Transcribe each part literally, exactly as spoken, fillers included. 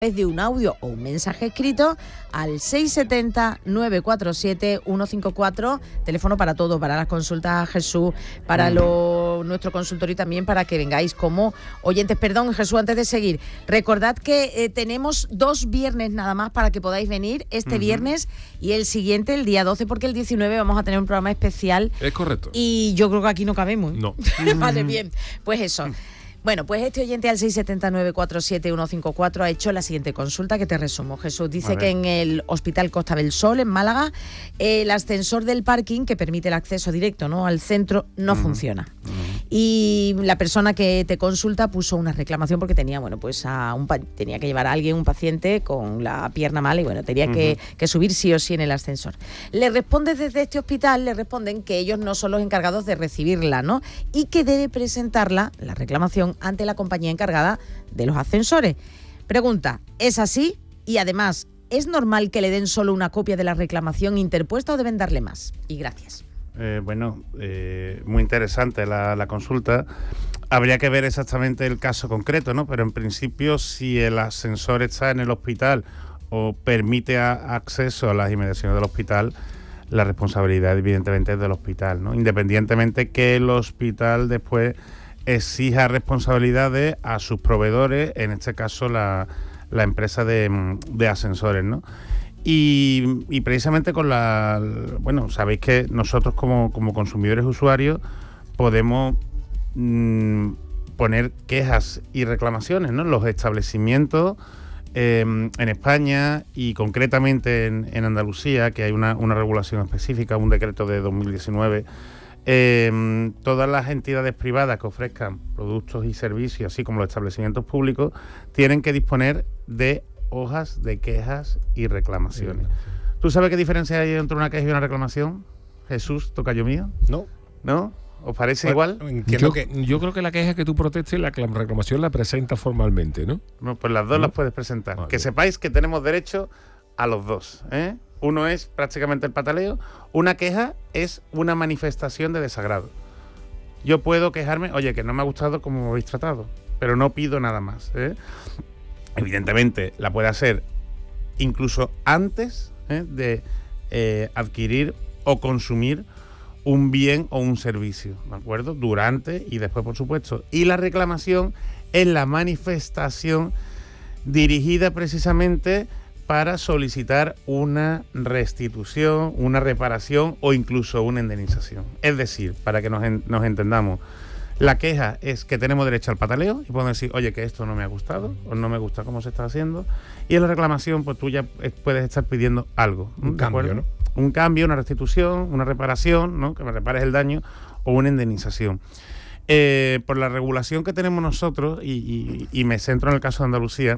de un audio o un mensaje escrito al seis siete cero, nueve cuatro siete, uno cinco cuatro, teléfono para todo, para las consultas, Jesús, para lo, nuestro consultorio y también para que vengáis como oyentes. Perdón, Jesús, antes de seguir, recordad que eh, tenemos dos viernes nada más para que podáis venir, este uh-huh. viernes y el siguiente, el día doce, porque el diecinueve vamos a tener un programa especial. Es correcto. Y yo creo que aquí no cabemos. No. Vale, bien, pues eso. Bueno, pues este oyente al seis siete cero, nueve cuatro siete, uno cinco cuatro ha hecho la siguiente consulta que te resumo. Jesús dice que en el Hospital Costa del Sol, en Málaga, el ascensor del parking que permite el acceso directo, ¿no?, al centro no uh-huh. funciona. Uh-huh. Y la persona que te consulta puso una reclamación porque tenía, bueno, pues a un pa- tenía que llevar a alguien, un paciente con la pierna mala y bueno, tenía uh-huh. que, que subir sí o sí en el ascensor. Le responde desde este hospital, le responden que ellos no son los encargados de recibirla, ¿no?, y que debe presentarla, la reclamación, ante la compañía encargada de los ascensores. Pregunta, ¿es así? Y además, ¿es normal que le den solo una copia de la reclamación interpuesta o deben darle más? Y gracias. Eh, bueno, eh, muy interesante la, la consulta. Habría que ver exactamente el caso concreto, ¿no? Pero en principio, si el ascensor está en el hospital o permite a, acceso a las inmediaciones del hospital, la responsabilidad evidentemente es del hospital, ¿no? Independientemente que el hospital después exija responsabilidades a sus proveedores, en este caso la, la empresa de, de ascensores, ¿no? Y, y precisamente con la... Bueno, sabéis que nosotros como, como consumidores usuarios podemos mmm, poner quejas y reclamaciones, ¿no? Los establecimientos eh, en España y concretamente en, en Andalucía, que hay una, una regulación específica, un decreto de dos mil diecinueve, Eh, todas las entidades privadas que ofrezcan productos y servicios, así como los establecimientos públicos, tienen que disponer de hojas de quejas y reclamaciones. Sí. ¿Tú sabes qué diferencia hay entre una queja y una reclamación? Jesús, tocayo mío. No. ¿No? ¿Os parece bueno, igual? Yo, que, yo creo que la queja que tú protestes, la reclamación la presentas formalmente, ¿no? No, pues las dos ¿no? las puedes presentar. Vale. Que sepáis que tenemos derecho a los dos, ¿eh? Uno es prácticamente el pataleo. Una queja es una manifestación de desagrado. Yo puedo quejarme, oye, que no me ha gustado cómo me habéis tratado, pero no pido nada más, ¿eh? Evidentemente, la puede hacer incluso antes ¿eh? de eh, adquirir o consumir un bien o un servicio, ¿de acuerdo? Durante y después, por supuesto. Y la reclamación es la manifestación dirigida precisamente para solicitar una restitución, una reparación o incluso una indemnización. Es decir, para que nos, en, nos entendamos, la queja es que tenemos derecho al pataleo y podemos decir, oye, que esto no me ha gustado o no me gusta cómo se está haciendo. Y en la reclamación, pues tú ya puedes estar pidiendo algo. Un cambio, ¿no? Un cambio, una restitución, una reparación, ¿no? Que me repares el daño o una indemnización. Eh, por la regulación que tenemos nosotros, y, y, y me centro en el caso de Andalucía,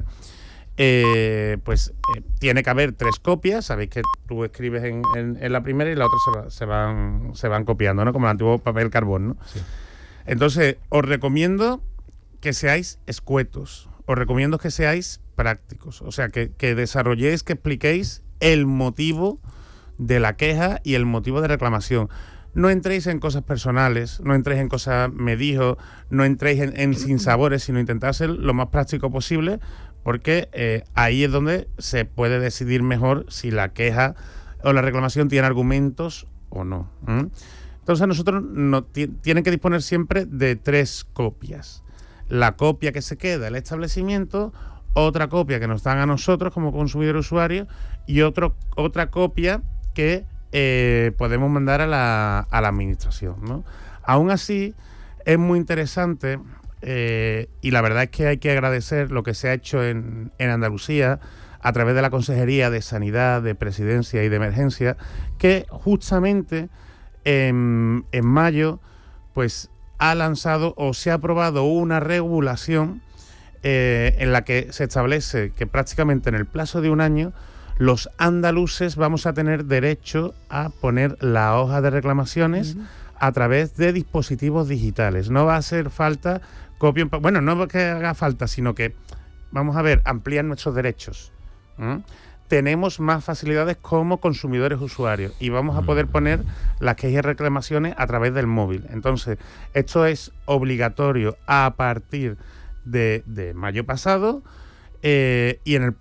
Eh, pues eh, tiene que haber tres copias. Sabéis que tú escribes en, en, en la primera y la otra se, va, se van se van copiando, ¿no? Como el antiguo papel carbón, ¿no? Sí. Entonces, os recomiendo que seáis escuetos, os recomiendo que seáis prácticos, o sea, que, que desarrolléis, que expliquéis el motivo de la queja y el motivo de reclamación. No entréis en cosas personales, no entréis en cosas me dijo, no entréis en, en sinsabores, sino intentad ser lo más práctico posible, porque eh, ahí es donde se puede decidir mejor si la queja o la reclamación tiene argumentos o no. ¿Mm? Entonces nosotros no, t- tienen que disponer siempre de tres copias. La copia que se queda el establecimiento, otra copia que nos dan a nosotros como consumidor usuario y otro, otra copia que eh, podemos mandar a la, a la administración, ¿no? Aún así, es muy interesante... Eh, y la verdad es que hay que agradecer lo que se ha hecho en, en Andalucía a través de la Consejería de Sanidad, de Presidencia y de Emergencia, que justamente en, en mayo pues ha lanzado o se ha aprobado una regulación eh, en la que se establece que prácticamente en el plazo de un año los andaluces vamos a tener derecho a poner la hoja de reclamaciones uh-huh. a través de dispositivos digitales. No va a hacer falta copia, bueno, no que haga falta, sino que, vamos a ver, amplían nuestros derechos. ¿Mm? Tenemos más facilidades como consumidores usuarios y vamos a poder poner las quejas y reclamaciones a través del móvil. Entonces, esto es obligatorio a partir de, de mayo pasado Eh, y en el